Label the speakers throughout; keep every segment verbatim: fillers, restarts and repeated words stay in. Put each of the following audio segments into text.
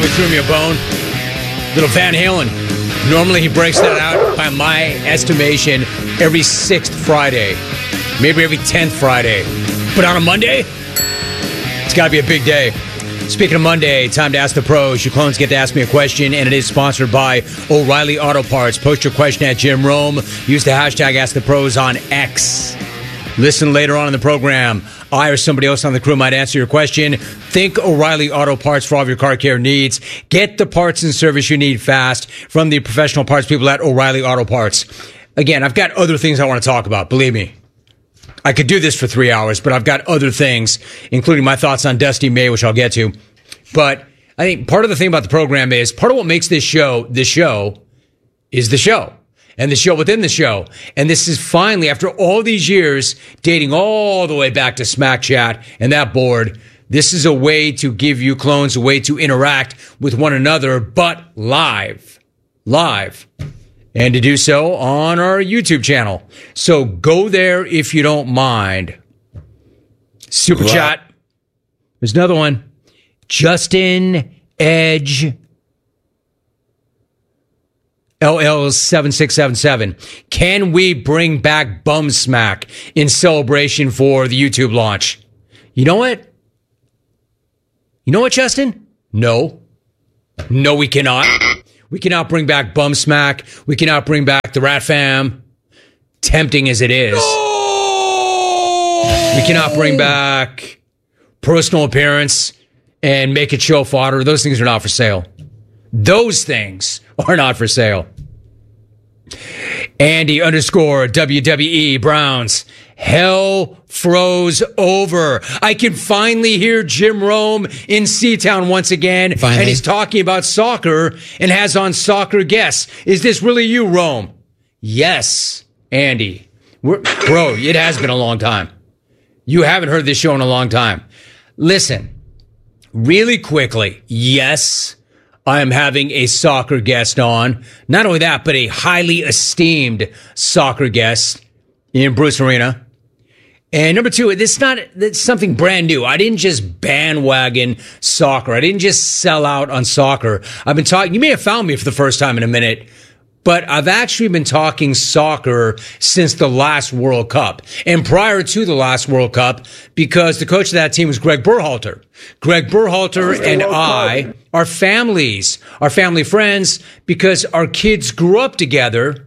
Speaker 1: probably threw me a bone. Little Van Halen. Normally he breaks that out, by my estimation, every sixth Friday. Maybe every tenth Friday. But on a Monday, it's got to be a big day. Speaking of Monday, time to ask the pros. Your clones get to ask me a question, and it is sponsored by O'Reilly Auto Parts. Post your question at Jim Rome. Use the hashtag AskThePros on X. Listen later on in the program. I or somebody else on the crew might answer your question. Think O'Reilly Auto Parts for all of your car care needs. Get the parts and service you need fast from the professional parts people at O'Reilly Auto Parts. Again, I've got other things I want to talk about. Believe me. I could do this for three hours, but I've got other things, including my thoughts on Dusty May, which I'll get to. But I think part of the thing about the program is, part of what makes this show, this show, is the show. And the show within the show. And this is finally, after all these years, dating all the way back to Smack Chat and that board, this is a way to give you clones, a way to interact with one another, but live. Live. And to do so on our YouTube channel. So go there if you don't mind. Super
Speaker 2: What?
Speaker 1: Chat. There's another one. Justin Edge L L seven six seven seven. Can we bring back Bum Smack in celebration for the YouTube launch? You know what? You know what, Justin? No. No, we cannot. We cannot bring back Bum Smack. We cannot bring back the Rat Fam. Tempting as it is. No! We cannot bring back Personal Appearance and Make It Show Fodder. Those things are not for sale. Those things are not for sale. Andy underscore W W E Browns. Hell froze over. I can finally hear Jim Rome in Seatown once again.
Speaker 2: Finally.
Speaker 1: And he's talking about soccer and has on soccer guests. Is this really you, Rome? Yes, Andy. We're, bro, it has been a long time. You haven't heard this show in a long time. Listen, really quickly, yes, I am having a soccer guest on. Not only that, but a highly esteemed soccer guest in Bruce Arena. And number two, this is not it's something brand new. I didn't just bandwagon soccer. I didn't just sell out on soccer. I've been talking, you may have found me for the first time in a minute, but I've actually been talking soccer since the last World Cup. And prior to the last World Cup, because the coach of that team was Greg Berhalter. Greg Berhalter and I are families, are family friends, because our kids grew up together.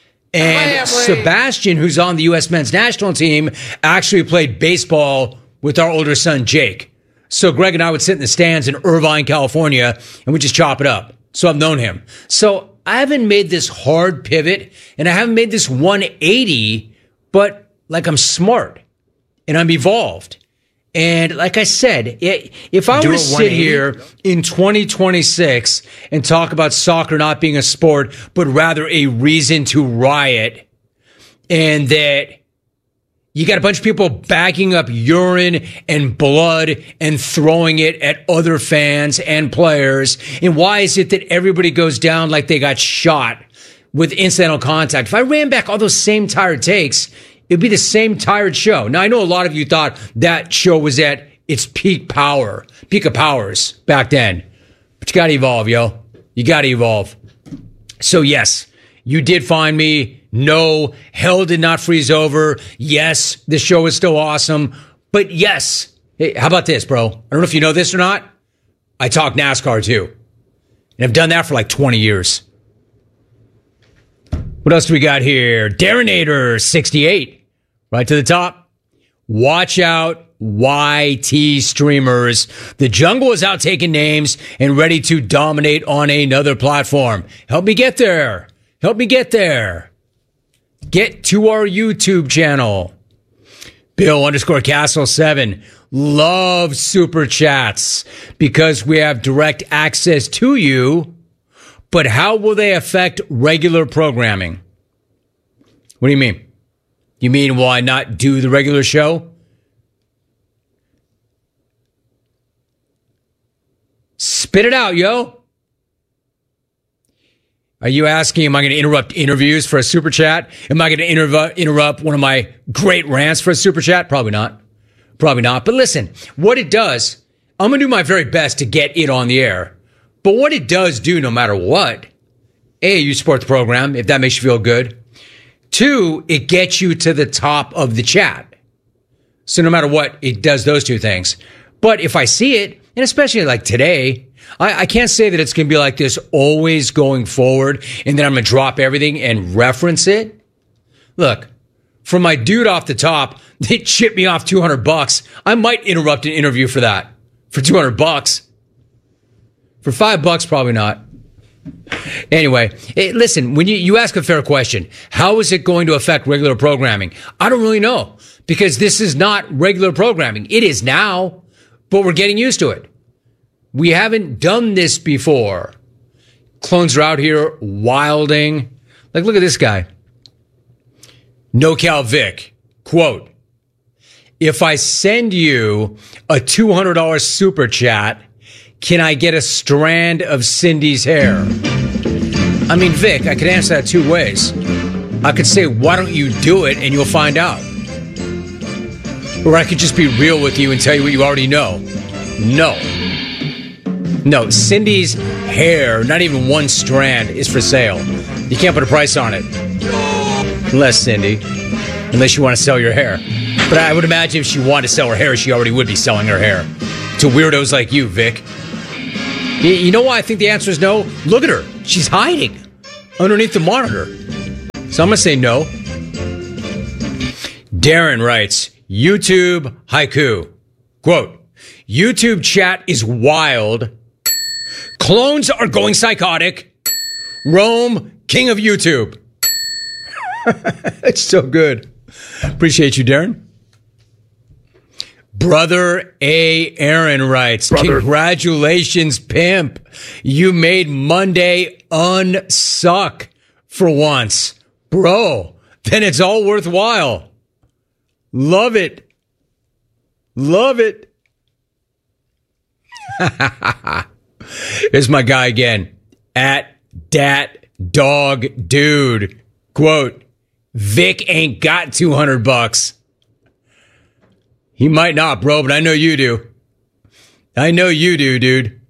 Speaker 1: And Sebastian, who's on the U S men's national team, actually played baseball with our older son, Jake. So Greg and I would sit in the stands in Irvine, California, and we'd just chop it up. So I've known him. So I haven't made this hard pivot, and I haven't made this one eighty, but like I'm smart, and I'm evolved. And like I said, if I were to sit here in twenty twenty-six and talk about soccer not being a sport, but rather a reason to riot, and that you got a bunch of people bagging up urine and blood and throwing it at other fans and players, and why is it that everybody goes down like they got shot with incidental contact? If I ran back all those same tired takes, it'd be the same tired show. Now, I know a lot of you thought that show was at its peak power, peak of powers back then. But you got to evolve, yo. You got to evolve. So, yes, you did find me. No, hell did not freeze over. Yes, the show is still awesome. But yes, hey, how about this, bro? I don't know if you know this or not. I talk NASCAR, too. And I've done that for like twenty years. What else do we got here? Darrenator sixty-eight. Right to the top. Watch out, Y T streamers. The jungle is out taking names and ready to dominate on another platform. Help me get there. Help me get there. Get to our YouTube channel. Bill underscore Castle seven. Love super chats because we have direct access to you. But how will they affect regular programming? What do you mean? You mean, will I not do the regular show? Spit it out, yo. Are you asking, am I going to interrupt interviews for a super chat? Am I going to interrupt interrupt one of my great rants for a super chat? Probably not. Probably not. But listen, what it does, I'm going to do my very best to get it on the air. But what it does do, no matter what, A, you support the program, if that makes you feel good. Two, it gets you to the top of the chat. So no matter what, it does those two things. But if I see it, and especially like today, I, I can't say that it's going to be like this always going forward and then I'm going to drop everything and reference it. Look, for my dude off the top, they chipped me off two hundred bucks. I might interrupt an interview for that. For two hundred bucks. For five bucks, probably not. Anyway, hey, listen, when you, you ask a fair question, how is it going to affect regular programming? I don't really know, because this is not regular programming. It is now, but we're getting used to it. We haven't done this before. Clones are out here wilding. Like, look at this guy. NoCal Vic, quote, if I send you a two hundred dollars super chat, can I get a strand of Cindy's hair? I mean, Vic, I could answer that two ways. I could say, why don't you do it and you'll find out. Or I could just be real with you and tell you what you already know. No. No, Cindy's hair, not even one strand, is for sale. You can't put a price on it. Unless, Cindy, unless you want to sell your hair. But I would imagine if she wanted to sell her hair, she already would be selling her hair. To weirdos like you, Vic. You know why I think the answer is no? Look at her. She's hiding underneath the monitor. So I'm going to say no. Darren writes, YouTube haiku. Quote, YouTube chat is wild. Clones are going psychotic. Rome, king of YouTube. It's so good. Appreciate you, Darren. Brother A. Aaron writes, Brother. Congratulations, pimp. You made Monday unsuck for once. Bro, then it's all worthwhile. Love it. Love it. Here's my guy again. At Dat Dog Dude. Quote, Vic ain't got two hundred bucks. He might not, bro, but I know you do. I know you do, dude.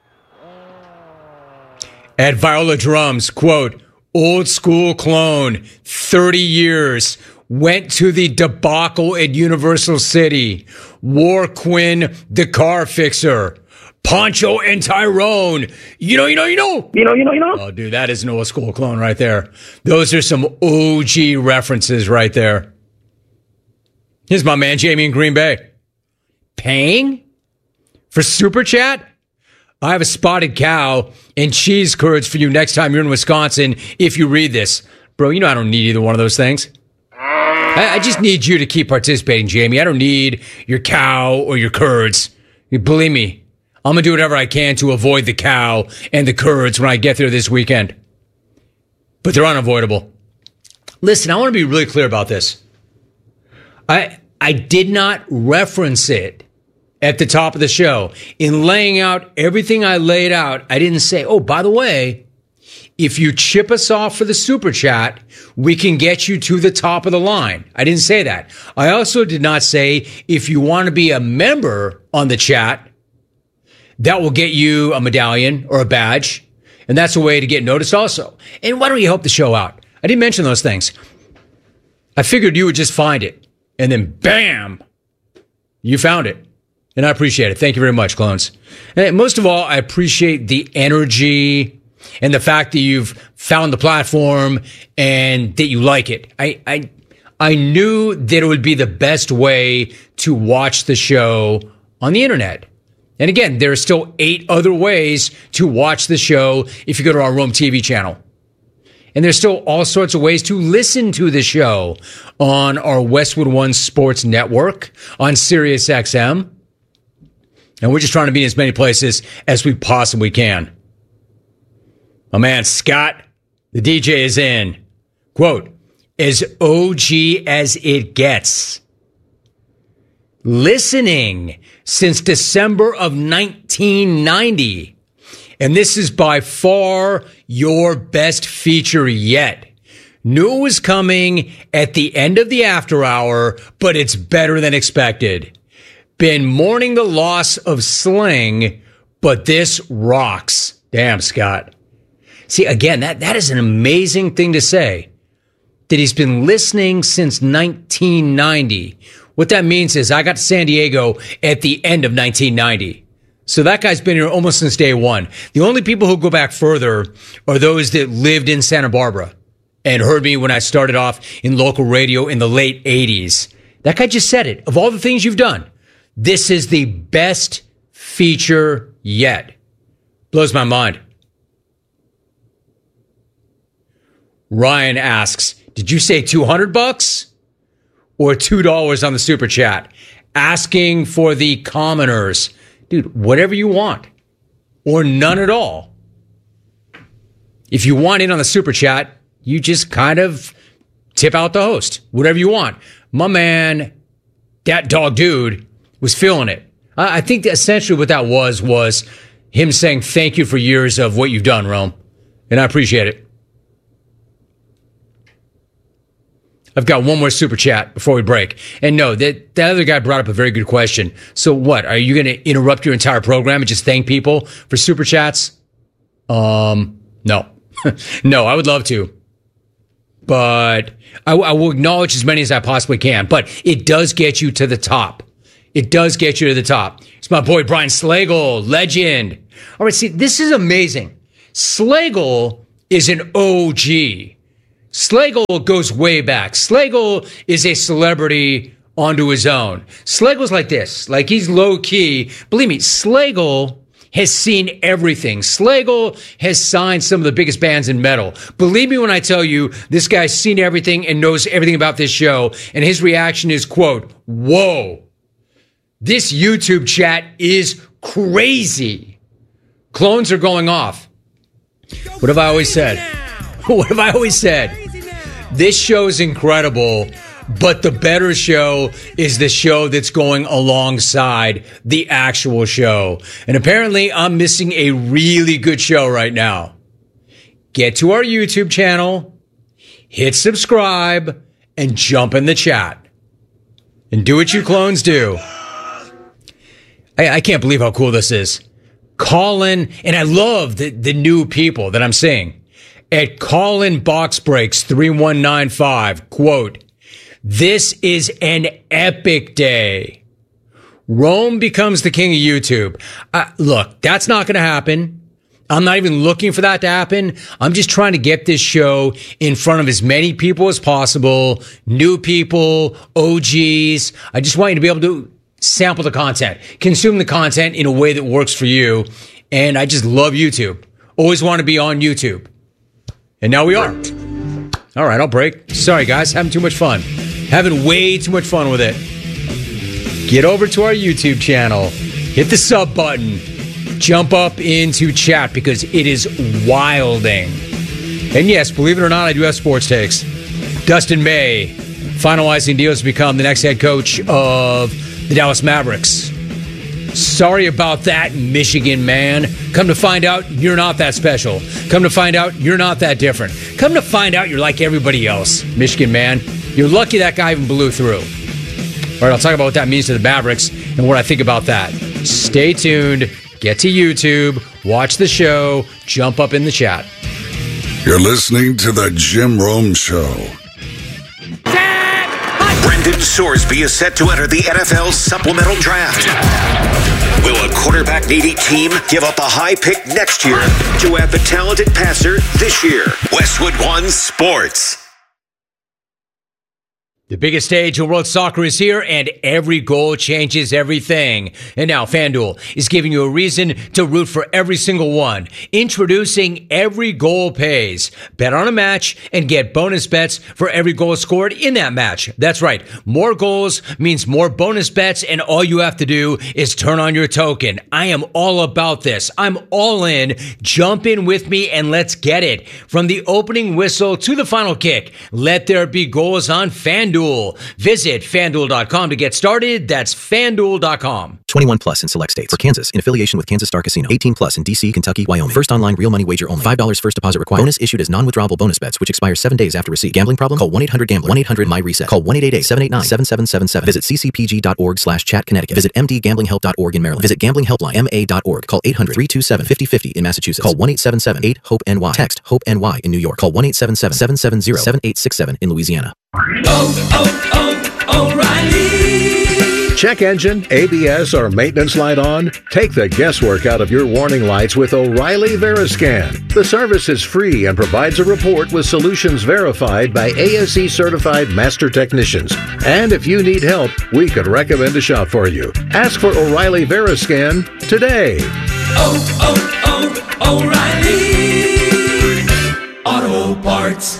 Speaker 1: At Viola Drums, quote, old school clone, thirty years, went to the debacle at Universal City, wore Quinn, the car fixer, Poncho and Tyrone. You know, you know, you know. You know, you know, you know. Oh, dude, that is an old school clone right there. Those are some O G references right there. Here's my man, Jamie in Green Bay. Paying for Super Chat? I have a spotted cow and cheese curds for you next time you're in Wisconsin if you read this. Bro, you know I don't need either one of those things. I, I just need you to keep participating, Jamie. I don't need your cow or your curds. You believe me, I'm going to do whatever I can to avoid the cow and the curds when I get there this weekend. But they're unavoidable. Listen, I want to be really clear about this. I I did not reference it at the top of the show. In laying out everything I laid out, I didn't say, oh, by the way, if you chip us off for the super chat, we can get you to the top of the line. I didn't say that. I also did not say, if you want to be a member on the chat, that will get you a medallion or a badge. And that's a way to get noticed also. And why don't you help the show out? I didn't mention those things. I figured you would just find it. And then, bam, you found it. And I appreciate it. Thank you very much, clones. And most of all, I appreciate the energy and the fact that you've found the platform and that you like it. I, I, I knew that it would be the best way to watch the show on the internet. And again, there are still eight other ways to watch the show if you go to our Rome T V channel. And there's still all sorts of ways to listen to the show on our Westwood One Sports Network, on Sirius X M. And we're just trying to be in as many places as we possibly can. My man, Scott, the D J, is in. Quote, as O G as it gets. Listening since December of nineteen ninety. And this is by far your best feature yet. Knew it was coming at the end of the after hour, but it's better than expected. Been mourning the loss of Sling, but this rocks. Damn, Scott. See, again, that, that is an amazing thing to say, that he's been listening since nineteen ninety. What that means is I got to San Diego at the end of nineteen ninety. So that guy's been here almost since day one. The only people who go back further are those that lived in Santa Barbara and heard me when I started off in local radio in the late eighties. That guy just said it. Of all the things you've done, this is the best feature yet. Blows my mind. Ryan asks, did you say two hundred bucks or two dollars on the super chat? Asking for the commoners. Dude, whatever you want, or none at all. If you want in on the super chat, you just kind of tip out the host, whatever you want. My man, that dog dude, was feeling it. I think that essentially what that was, was him saying thank you for years of what you've done, Rome. And I appreciate it. I've got one more super chat before we break. And no, that, that other guy brought up a very good question. So what? Are you going to interrupt your entire program and just thank people for super chats? Um, no. No, I would love to. But I, I will acknowledge as many as I possibly can. But it does get you to the top. It does get you to the top. It's my boy Brian Slagle, legend. All right, see, this is amazing. Slagle is an O G. Slagle goes way back. Slagle is a celebrity onto his own. Slagle's like this. Like, he's low key. Believe me, Slagle has seen everything. Slagle has signed some of the biggest bands in metal. Believe me when I tell you, this guy's seen everything and knows everything about this show. And his reaction is, quote, whoa, this YouTube chat is crazy. Clones are going off. What have I always said? What have I always said? This show is incredible, but the better show is the show that's going alongside the actual show. And apparently I'm missing a really good show right now. Get to our YouTube channel, hit subscribe, and jump in the chat. And do what you clones do. I, I can't believe how cool this is. Call in, and I love the, the new people that I'm seeing. At Call-In Box Breaks three one nine five, quote, this is an epic day. Rome becomes the king of YouTube. Uh, look, that's not going to happen. I'm not even looking for that to happen. I'm just trying to get this show in front of as many people as possible, new people, O Gs. I just want you to be able to sample the content, consume the content in a way that works for you. And I just love YouTube. Always want to be on YouTube. And now we are. All right, I'll break. Sorry, guys. Having too much fun. Having way too much fun with it. Get over to our YouTube channel. Hit the sub button. Jump up into chat because it is wilding. And yes, believe it or not, I do have sports takes. Dustin May finalizing deals to become the next head coach of the Dallas Mavericks. Sorry about that, Michigan man. Come to find out, you're not that special. Come to find out, you're not that different. Come to find out, you're like everybody else, Michigan man. You're lucky that guy even blew through. All right, I'll talk about what that means to the Mavericks and what I think about that. Stay tuned. Get to YouTube. Watch the show. Jump up in the chat.
Speaker 2: You're listening to The Jim Rome Show.
Speaker 3: Brendan Sorsby is set to enter the N F L supplemental draft. Will a quarterback-needy team give up a high pick next year to have the talented passer this year? Westwood One Sports.
Speaker 1: The biggest stage in world soccer is here, and every goal changes everything. And now FanDuel is giving you a reason to root for every single one. Introducing Every Goal Pays. Bet on a match and get bonus bets for every goal scored in that match. That's right. More goals means more bonus bets, and all you have to do is turn on your token. I am all about this. I'm all in. Jump in with me and let's get it. From the opening whistle to the final kick, let there be goals on FanDuel. FanDuel. Visit FanDuel dot com to get started. That's FanDuel dot com.
Speaker 4: twenty-one plus in select states. For Kansas, in affiliation with Kansas Star Casino. eighteen plus in D C, Kentucky, Wyoming. First online real money wager only. five dollars first deposit required. Bonus issued as non-withdrawable bonus bets, which expires seven days after receipt. Gambling problem? Call one eight hundred gambler. one eight hundred my reset. Call one eight eight eight, seven eight nine, seven seven seven seven. Visit c c p g dot org slash chat Connecticut. Visit m d gambling help dot org in Maryland. Visit gambling helpline m a dot org. Call eight hundred, three two seven, five oh five oh in Massachusetts. Call one eight seven seven, eight, hope N Y. Text HOPE N Y in New York. Call one eight seven seven, seven seven zero, seven eight six seven in Louisiana.
Speaker 5: Oh, oh, oh, O'Reilly.
Speaker 6: Check engine, A B S, or maintenance light on? Take the guesswork out of your warning lights with O'Reilly Veriscan. The service is free and provides a report with solutions verified by A S E certified master technicians. And if you need help, we could recommend a shop for you. Ask for O'Reilly Veriscan today.
Speaker 5: Oh, oh, oh, O'Reilly Auto Parts.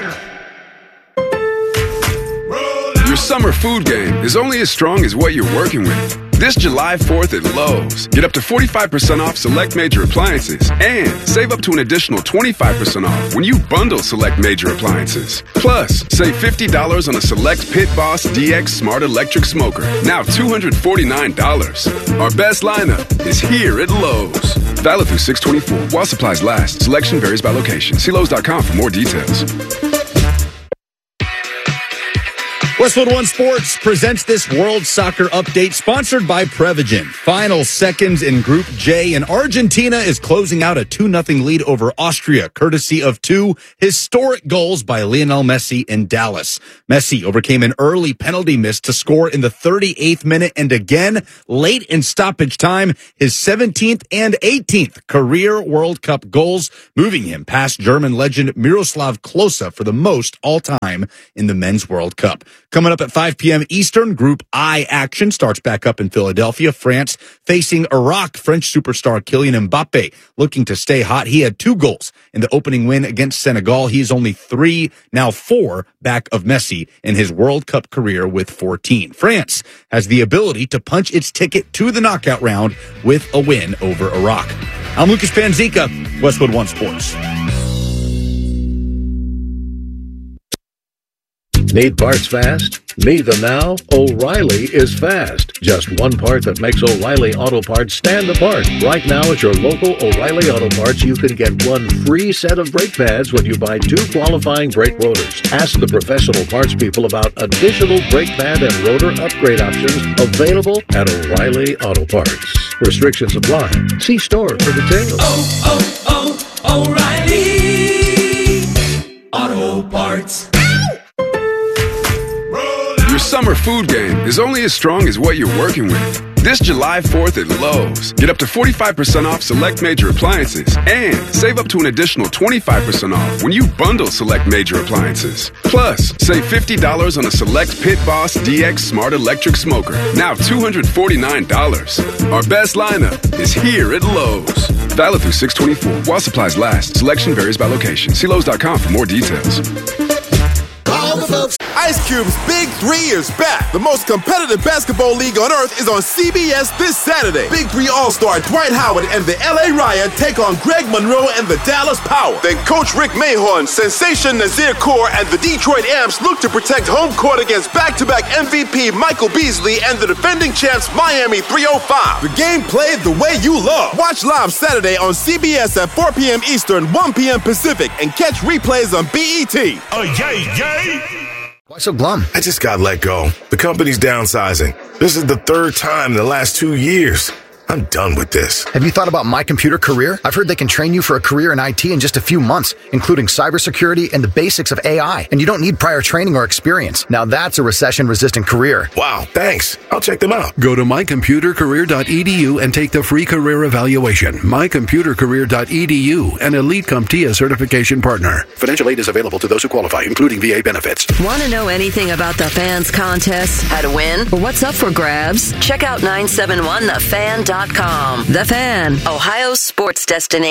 Speaker 7: Your summer food game is only as strong as what you're working with. This July fourth at Lowe's, get up to forty-five percent off select major appliances and save up to an additional twenty-five percent off when you bundle select major appliances. Plus, save fifty dollars on a select Pit Boss D X Smart Electric Smoker, now two hundred forty-nine dollars. Our best lineup is here at Lowe's. Valid through six twenty-four while supplies last. Selection varies by location. See Lowe's dot com for more details.
Speaker 8: Westwood One Sports presents this World Soccer Update sponsored by Prevagen. Final seconds in Group J, and Argentina is closing out a two nothing lead over Austria, courtesy of two historic goals by Lionel Messi in Dallas. Messi overcame an early penalty miss to score in the thirty-eighth minute, and again, late in stoppage time, his seventeenth and eighteenth career World Cup goals, moving him past German legend Miroslav Klose for the most all-time in the Men's World Cup. Coming up at five p.m. Eastern, Group I action starts back up in Philadelphia. France facing Iraq. French superstar Kylian Mbappe looking to stay hot. He had two goals in the opening win against Senegal. He is only three, now four, back of Messi in his World Cup career with fourteen. France has the ability to punch its ticket to the knockout round with a win over Iraq. I'm Lucas Panzica, Westwood One Sports.
Speaker 6: Need parts fast? Need them now? O'Reilly is fast. Just one part that makes O'Reilly Auto Parts stand apart. Right now at your local O'Reilly Auto Parts, you can get one free set of brake pads when you buy two qualifying brake rotors. Ask the professional parts people about additional brake pad and rotor upgrade options available at O'Reilly Auto Parts. Restrictions apply. See store for details.
Speaker 5: Oh, oh, oh, O'Reilly Auto Parts.
Speaker 7: Your summer food game is only as strong as what you're working with. This July fourth at Lowe's, get up to forty-five percent off select major appliances and save up to an additional twenty-five percent off when you bundle select major appliances. Plus, save fifty dollars on a select Pit Boss D X Smart Electric Smoker, now two hundred forty-nine dollars. Our best lineup is here at Lowe's. Valid through six twenty-four while supplies last. Selection varies by location. See Lowe's dot com for more details.
Speaker 9: Ice Cube's Big Three is back. The most competitive basketball league on earth is on C B S this Saturday. Big Three All-Star Dwight Howard and the L A Riot take on Greg Monroe and the Dallas Power. Then Coach Rick Mahorn, Sensation Nazir Kaur, and the Detroit Amps look to protect home court against back-to-back M V P Michael Beasley and the defending champs Miami three oh five. The game played the way you love. Watch live Saturday on C B S at four p.m. Eastern, one p.m. Pacific, and catch replays on B E T.
Speaker 10: Oh, yay, yay!
Speaker 11: Why so glum?
Speaker 10: I just got let go. The company's downsizing. This is the third time in the last two years. I'm done with this.
Speaker 11: Have you thought about My Computer Career? I've heard they can train you for a career in I T in just a few months, including cybersecurity and the basics of A I. And you don't need prior training or experience. Now that's a recession-resistant career.
Speaker 10: Wow, thanks. I'll check them out.
Speaker 12: Go to my computer career dot e d u and take the free career evaluation. my computer career dot e d u, an Elite CompTIA certification partner. Financial aid is available to those who qualify, including V A benefits.
Speaker 13: Want to know anything about the fans' contests, how to win, or what's up for grabs? Check out nine seven one the fan dot com. The Fan, Ohio's sports destination.